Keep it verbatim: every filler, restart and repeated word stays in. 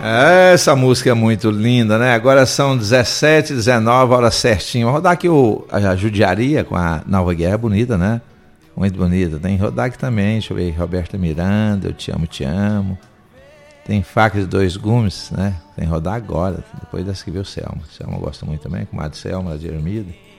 Essa música é muito linda, né? Agora são dezessete, dezenove horas certinho. Vou rodar aqui o, a Judiaria com a Nova Guerra, bonita, né? Muito bonita. Tem rodar aqui também, deixa eu ver, Roberta Miranda, Eu Te Amo, Te Amo. Tem Faca de Dois Gumes, né? Tem rodar agora, depois dessa que veio o Selma. Selma gosta muito também, comadre Selma, de Ermida.